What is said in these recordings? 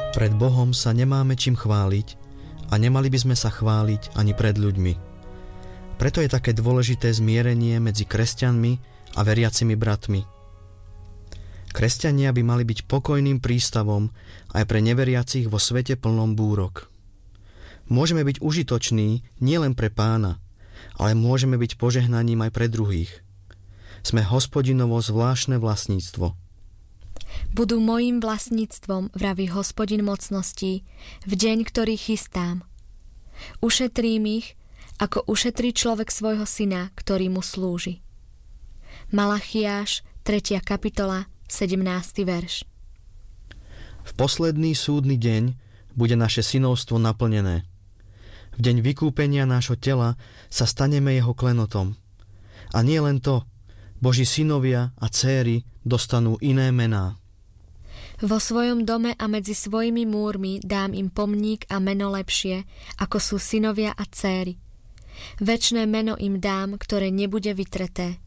Pred Bohom sa nemáme čím chváliť a nemali by sme sa chváliť ani pred ľuďmi. Preto je také dôležité zmierenie medzi kresťanmi a veriacimi bratmi. Kresťania by mali byť pokojným prístavom aj pre neveriacich vo svete plnom búrok. Môžeme byť užitoční nielen pre Pána, ale môžeme byť požehnaním aj pre druhých. Sme Hospodinovo zvláštne vlastníctvo. Budú mojím vlastníctvom, vraví Hospodin mocností, v deň, ktorý chystám. Ušetrím ich, ako ušetrí človek svojho syna, ktorý mu slúži. Malachiáš, 3. kapitola, 17. verš. V posledný súdny deň bude naše synovstvo naplnené. V deň vykúpenia nášho tela sa staneme jeho klenotom. A nie len to, Boží synovia a céry dostanú iné mená. Vo svojom dome a medzi svojimi múrmi dám im pomník a meno lepšie, ako sú synovia a céry. Večné meno im dám, ktoré nebude vytreté.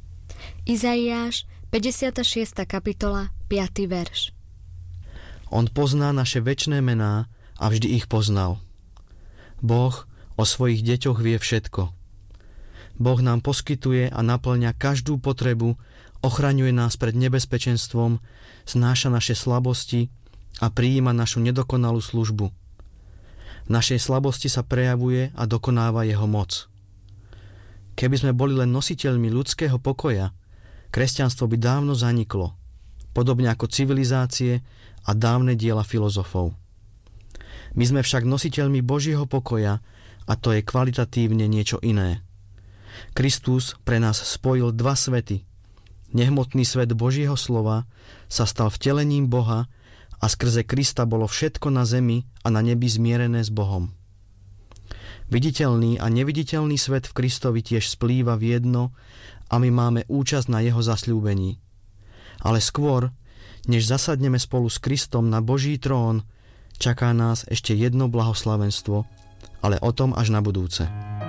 Izaiáš, 56. kapitola, 5. verš. On pozná naše večné mená a vždy ich poznal. Boh o svojich deťoch vie všetko. Boh nám poskytuje a naplňa každú potrebu, ochraňuje nás pred nebezpečenstvom, znáša naše slabosti a prijíma našu nedokonalú službu. V našej slabosti sa prejavuje a dokonáva jeho moc. Keby sme boli len nositeľmi ľudského pokoja, kresťanstvo by dávno zaniklo, podobne ako civilizácie a dávne diela filozofov. My sme však nositeľmi Božieho pokoja a to je kvalitatívne niečo iné. Kristus pre nás spojil dva svety. Nehmotný svet Božieho slova sa stal vtelením Boha a skrze Krista bolo všetko na zemi a na nebi zmierené s Bohom. Viditeľný a neviditeľný svet v Kristovi tiež splýva v jedno a my máme účasť na jeho zasľúbení. Ale skôr, než zasadneme spolu s Kristom na Boží trón, čaká nás ešte jedno blahoslavenstvo, ale o tom až na budúce.